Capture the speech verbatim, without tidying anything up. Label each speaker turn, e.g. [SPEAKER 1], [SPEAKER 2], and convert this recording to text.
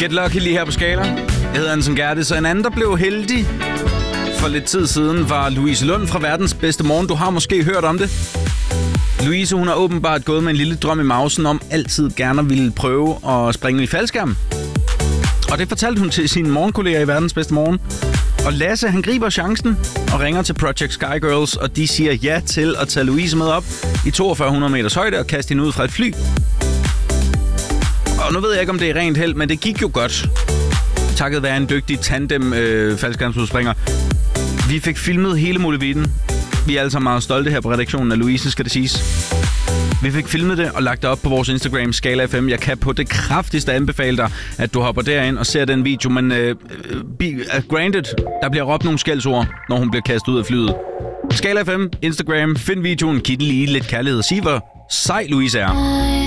[SPEAKER 1] Get Lucky lige her på Skala. Jeg hedder Anton Gerdes, og en anden, der blev heldig for lidt tid siden, var Louise Lund fra Verdens Bedste Morgen. Du har måske hørt om det. Louise, hun har åbenbart gået med en lille drøm i mausen om altid gerne ville prøve at springe i faldskærm. Og det fortalte hun til sine morgenkolleger i Verdens Bedste Morgen. Og Lasse, han griber chancen og ringer til Project Sky Girls, og de siger ja til at tage Louise med op i toogfyrre hundrede meters højde og kaste hende ud fra et fly. Og nu ved jeg ikke, om det er rent held, men det gik jo godt. Takket være en dygtig tandem øh, faldskærmsudspringer. Vi fik filmet hele muligheden. Vi er altså meget stolte her på redaktionen af Louise, skal det siges. Vi fik filmet det og lagt det op på vores Instagram, Skala F M. Jeg kan på det kraftigste anbefale dig, at du hopper derind og ser den video. Men øh, be, uh, granted, der bliver råbt nogle skældsord, når hun bliver kastet ud af flyet. Skala F M, Instagram, find videoen, giv den lige lidt kærlighed og sig, hvor sej Louise er.